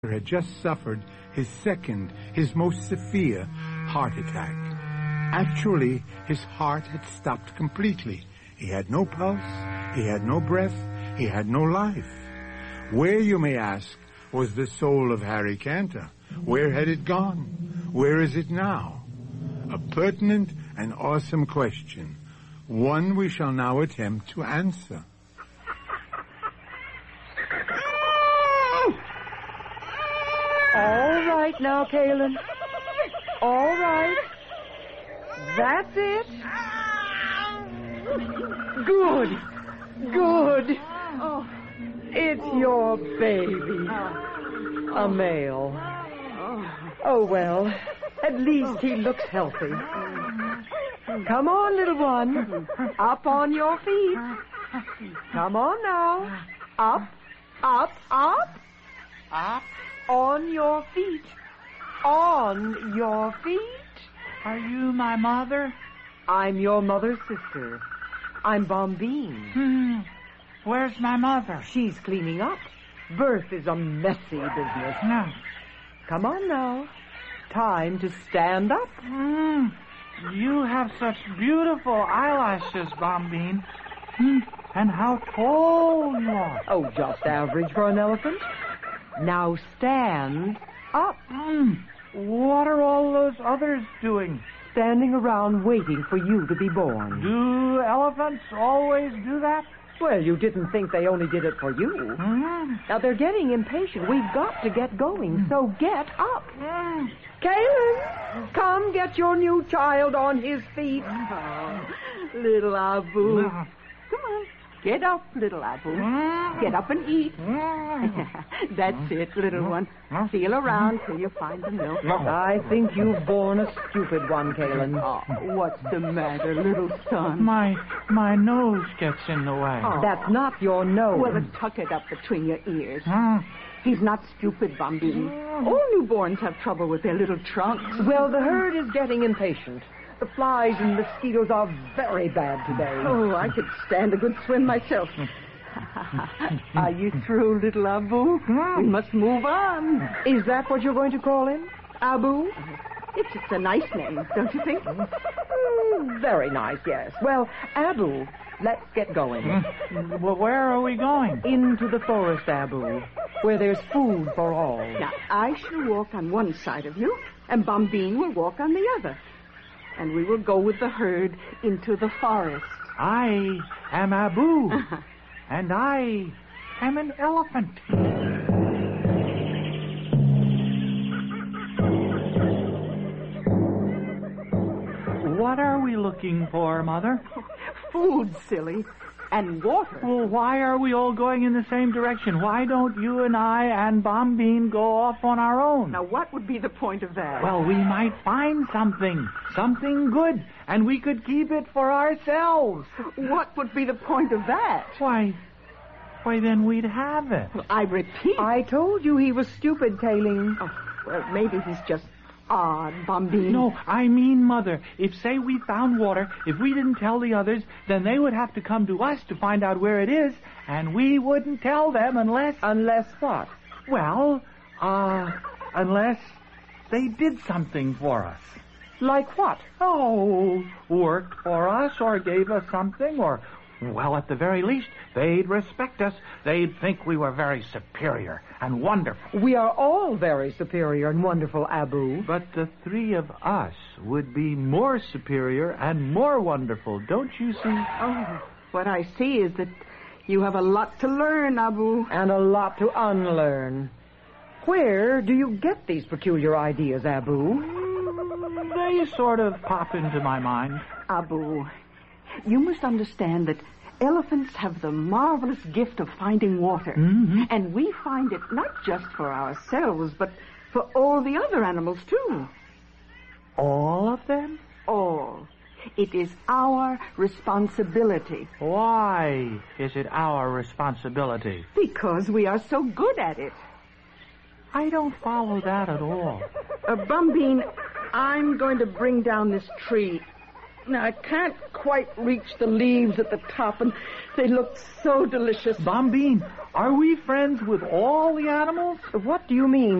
had just suffered his second, his most severe heart attack. Actually, his heart had stopped completely. He had no pulse, he had no breath, he had no life. Where, you may ask, was the soul of Harry Cantor? Where had it gone? Where is it now? A pertinent and awesome question, one we shall now attempt to answer. All right now, Kalen. All right. That's it. Good. Good. It's your baby. A male. Oh, well, at least he looks healthy. Come on, little one. Up on your feet. Come on now. Up, up, up. Up? On your feet. On your feet. Are you my mother? I'm your mother's sister. I'm Bombine. Where's my mother? She's cleaning up. Birth is a messy business. No. Come on now. Time to stand up. You have such beautiful eyelashes, Bombine. And how tall you are. Oh, just average for an elephant. Now stand up. What are all those others doing? Standing around waiting for you to be born. Do elephants always do that? Well, you didn't think they only did it for you. Now, they're getting impatient. We've got to get going, so get up. Kalen, come get your new child on his feet. Little Abu. Come on. Get up, little Abu. Get up and eat. That's it, little one. Feel around till you find the milk. I think you've born a stupid one, Kalen. Oh, what's the matter, little son? My nose gets in the way. That's not your nose. Well, then tuck it up between your ears. He's not stupid, Bombine. All newborns have trouble with their little trunks. Well, the herd is getting impatient. The flies and mosquitoes are very bad today. Oh, I could stand a good swim myself. Are you through, little Abu? We must move on. Is that what you're going to call him? Abu? It's a nice name, don't you think? Very nice, yes. Well, Abu, let's get going. Well, where are we going? Into the forest, Abu, where there's food for all. Now, I shall walk on one side of you, and Bombine will walk on the other. And we will go with the herd into the forest. I am Abu, and I am an elephant. What are we looking for, Mother? Food, silly, and water. Well, why are we all going in the same direction? Why don't you and I and Bombine go off on our own? Now, what would be the point of that? Well, we might find something good, and we could keep it for ourselves. What would be the point of that? Why, then we'd have it. Well, I repeat. I told you he was stupid, Kayleen. Oh, well, maybe he's just odd, Bombine. No, I mean, Mother, if, say, we found water, if we didn't tell the others, then they would have to come to us to find out where it is, and we wouldn't tell them unless... Unless what? Well, unless they did something for us. Like what? Oh, worked for us or gave us something or... Well, at the very least, they'd respect us. They'd think we were very superior and wonderful. We are all very superior and wonderful, Abu. But the three of us would be more superior and more wonderful, don't you see? Oh, what I see is that you have a lot to learn, Abu. And a lot to unlearn. Where do you get these peculiar ideas, Abu? They sort of pop into my mind. Abu, you must understand that elephants have the marvelous gift of finding water. And we find it not just for ourselves, but for all the other animals, too. All of them? All. It is our responsibility. Why is it our responsibility? Because we are so good at it. I don't follow that at all. Bombine, I'm going to bring down this tree. Now, I can't quite reach the leaves at the top, and they looked so delicious. Bombine, are we friends with all the animals? What do you mean?